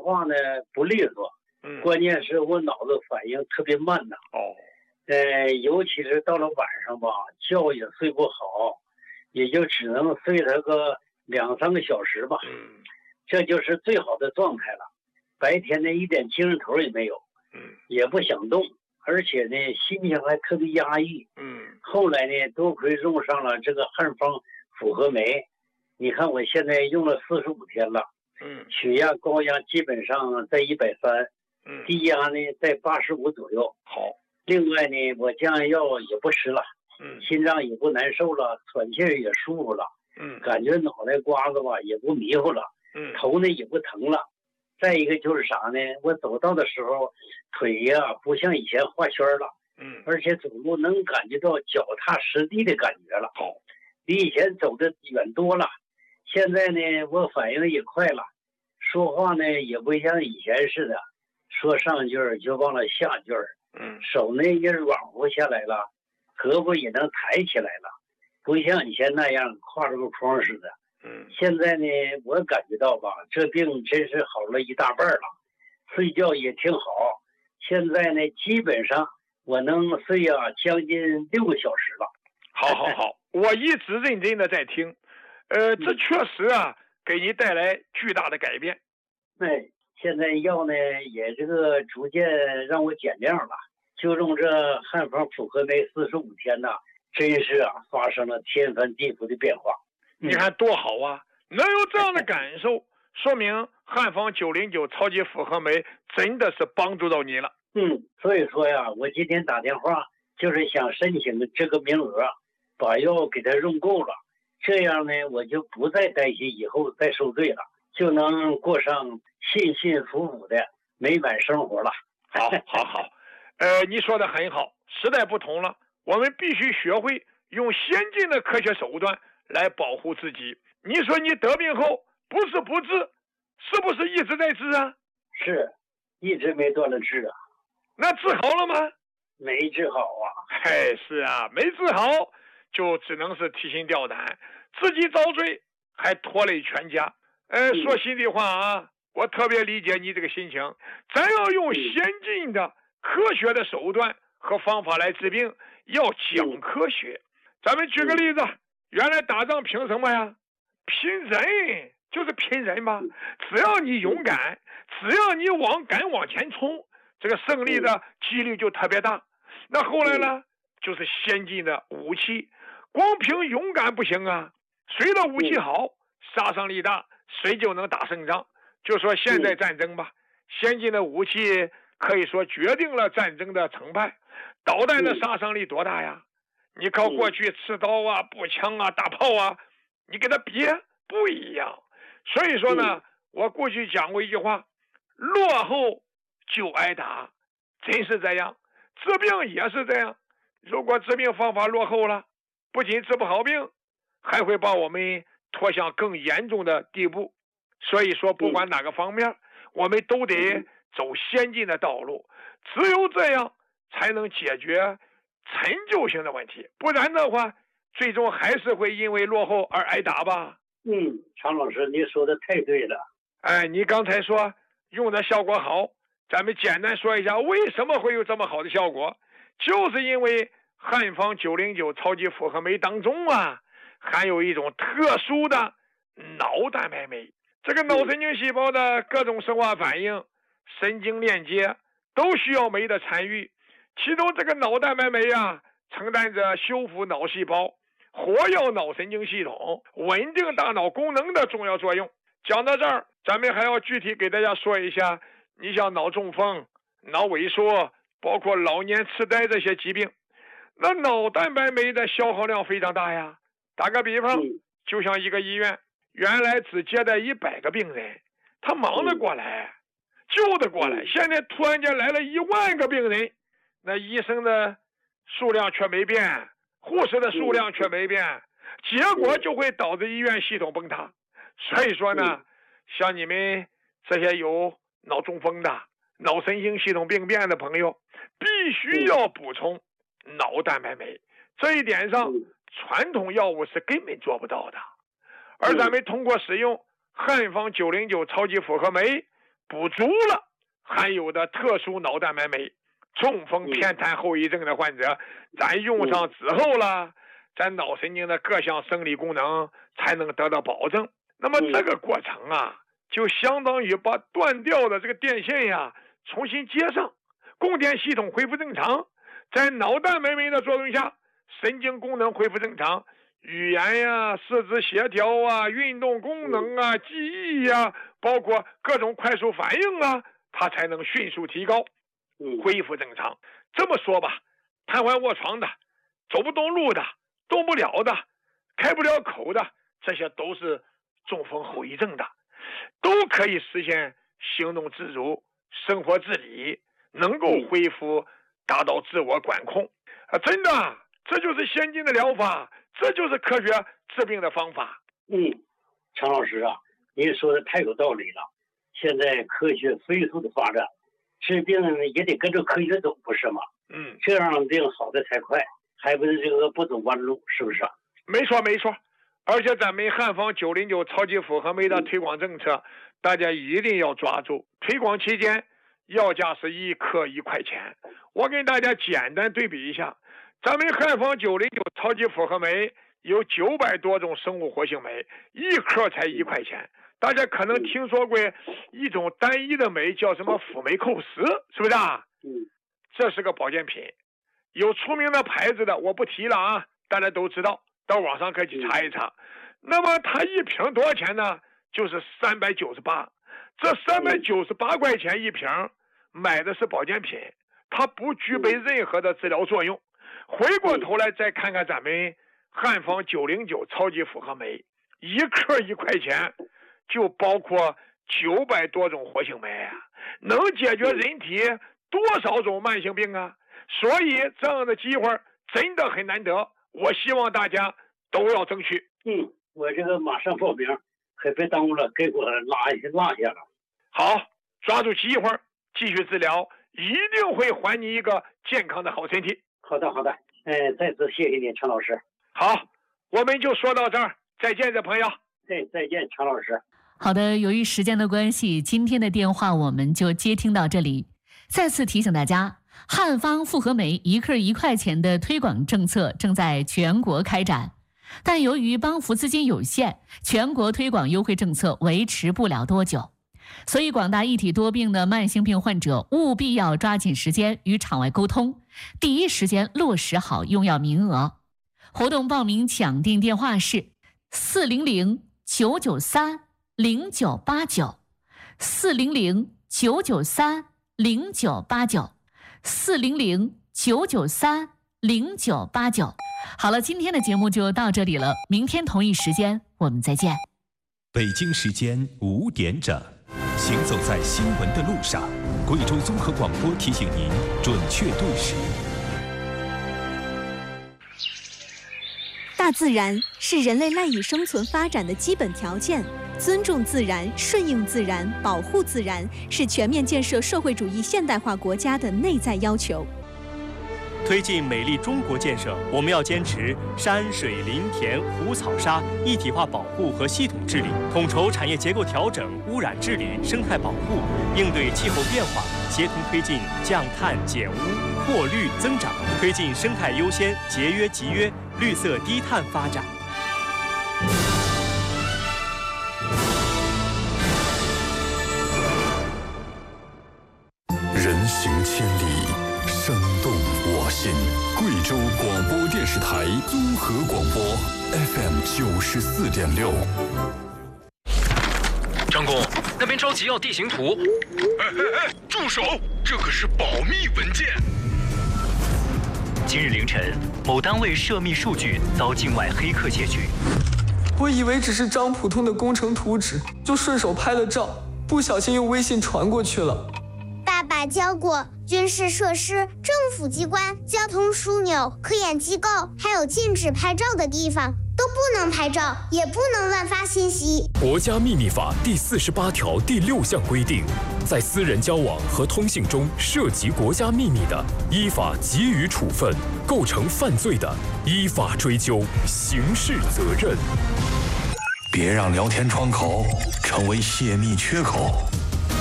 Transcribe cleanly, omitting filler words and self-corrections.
话呢不利索，关键是我脑子反应特别慢呐。尤其是到了晚上吧，觉也睡不好，也就只能睡它个2-3个小时吧。这就是最好的状态了。白天呢一点精神头也没有，也不想动，而且呢心情还特别压抑。后来呢多亏用上了这个汉方复合酶，你看我现在用了45天了。血压高压基本上在130，低压呢在85左右。 好。 另外呢，我降压药也不吃了，心脏也不难受了，喘气也舒服了，感觉脑袋瓜子吧也不迷糊了，头呢也不疼了。再一个就是啥呢？我走道的时候腿呀不像以前画圈了，而且走路能感觉到脚踏实地的感觉了，比以前走的远多了。现在呢，我反应也快了，说话呢也不像以前似的，说上句儿就忘了下句儿。手呢也软和下来了，胳膊也能抬起来了，不像以前那样挎着个筐似的。现在呢，我感觉到吧，这病真是好了一大半了，睡觉也挺好。现在呢，基本上我能睡将近6个小时了。 好，我一直认真的在听，这确实给你带来巨大的改变。 现在药呢也这个逐渐让我减量了，就用这汉方复合酶45天呐，真是发生了天翻地覆的变化。 你看多好啊！能有这样的感受，说明汉方909超级复合酶真的是帮助到你了。 所以说呀，我今天打电话就是想申请这个名额，把药给他用够了，这样呢我就不再担心以后再受罪了，就能过上幸幸福福的美满生活了。 好，你说的很好，时代不同了，我们必须学会用先进的科学手段来保护自己。你说你得病后不是不治，是不是一直在治啊？ 是，一直没断了治啊。 那治好了吗？ 没治好啊。 是啊，没治好就只能是提心吊胆，自己遭罪，还拖累全家。说心里话我特别理解你这个心情。咱要用先进的科学的手段和方法来治病，要讲科学。咱们举个例子，原来打仗凭什么呀？拼人，就是拼人嘛。只要你勇敢，只要你敢往前冲，这个胜利的几率就特别大。那后来呢，就是先进的武器，光凭勇敢不行啊。谁的武器好，杀伤力大，谁就能打胜仗。就说现代战争吧，先进的武器可以说决定了战争的成败。导弹的杀伤力多大呀？你靠过去刺刀步枪大炮你给它比不一样。所以说呢，我过去讲过一句话，落后就挨打，真是这样。治病也是这样，如果治病方法落后了，不仅治不好病，还会把我们拖向更严重的地步。所以说不管哪个方面，我们都得走先进的道路，只有这样才能解决陈旧性的问题，不然的话最终还是会因为落后而挨打吧。 常老师您说的太对了。 你刚才说用的效果好，咱们简单说一下为什么会有这么好的效果。就是因为汉方909超级复合酶当中含有一种特殊的脑蛋白酶。这个脑神经细胞的各种生化反应、神经链接都需要酶的参与，其中这个脑蛋白酶承担着修复脑细胞、活跃脑神经系统、稳定大脑功能的重要作用。讲到这儿，咱们还要具体给大家说一下，你像脑中风、脑萎缩，包括老年痴呆这些疾病，那脑蛋白酶的消耗量非常大呀。打个比方，就像一个医院原来只接待100个病人，他忙得过来，救得过来，现在突然间来了1万个病人，那医生的数量却没变，护士的数量却没变，结果就会导致医院系统崩塌。所以说呢，像你们这些有脑中风的、脑神经系统病变的朋友，必须要补充脑蛋白酶，这一点上传统药物是根本做不到的。而咱们通过使用汉方909超级复合酶， 补足了含有的特殊脑蛋白酶。中风偏瘫后遗症的患者，咱用上之后了，咱脑神经的各项生理功能才能得到保证。那么这个过程啊，就相当于把断掉的这个电线呀重新接上，供电系统恢复正常，在脑蛋白酶的作用下，神经功能恢复正常，语言呀、四肢协调啊、运动功能啊、记忆呀，包括各种快速反应啊，它才能迅速提高，恢复正常。这么说吧，瘫痪卧床的、走不动路的、动不了的、开不了口的，这些都是中风后遗症的，都可以实现行动自如、生活自理，能够恢复，达到自我管控。真的，这就是先进的疗法，这就是科学治病的方法。 常老师啊，您说的太有道理了。现在科学飞速的发展，治病也得跟着科学走，不是吗？这样病好的才快，还不是这个不走弯路，是不是啊？ 没错没错。而且咱们汉方909超级复合酶的推广政策，大家一定要抓住。推广期间要价是1克1块钱。我给大家简单对比一下，咱们汉方909超级复合酶有900多种生物活性酶，1克才1块钱。大家可能听说过一种单一的酶叫什么辅酶扣10，是不是啊？这是个保健品，有出名的牌子的我不提了啊，大家都知道，到网上可以去查一查。那么它一瓶多少钱呢？就是398。这398块钱一瓶，买的是保健品，它不具备任何的治疗作用。回过头来再看看咱们汉方909超级复合酶，1克1块钱，就包括900多种活性酶啊，能解决人体多少种慢性病啊！所以这样的机会真的很难得，我希望大家都要争取。 我这个马上报名，可别耽误了，给我落下了。 好，抓住机会继续治疗，一定会还你一个健康的好身体。 好的，再次谢谢你，常老师。 好，我们就说到这儿，再见，这朋友。 再见，常老师。 好的，由于时间的关系，今天的电话我们就接听到这里。再次提醒大家，汉方复合酶1克1块钱的推广政策正在全国开展，但由于帮扶资金有限，全国推广优惠政策维持不了多久，所以广大一体多病的慢性病患者务必要抓紧时间与场外沟通，第一时间落实好用药名额。活动报名抢订电话是400-993-0989 400-993-0989 400-993-0989。好了，今天的节目就到这里了，明天同一时间我们再见。 北京时间5点整，行走在新闻的路上，贵州综合广播提醒您准确对时。 大自然是人类赖以生存发展的基本条件，尊重自然、顺应自然、保护自然是全面建设社会主义现代化国家的内在要求。 推进美丽中国建设，我们要坚持山水林田湖草沙一体化保护和系统治理，统筹产业结构调整、污染治理、生态保护，应对气候变化，协同推进降碳减污、扩绿增长，推进生态优先、节约集约、绿色低碳发展。 人行千里，声动我心。贵州广播电视台综合广播 FM 94.6。 张工，那边着急要地形图。 住手！这可是保密文件。 今日凌晨，某单位涉密数据遭境外黑客窃取。 我以为只是张普通的工程图纸，就顺手拍了照，不小心用微信传过去了。 爸爸教过，军事设施、政府机关、交通枢纽、科研机构，还有禁止拍照的地方，都不能拍照，也不能乱发信息。 国家秘密法第48条第6项规定，在私人交往和通信中涉及国家秘密的，依法给予处分；构成犯罪的，依法追究刑事责任。 别让聊天窗口成为泄密缺口。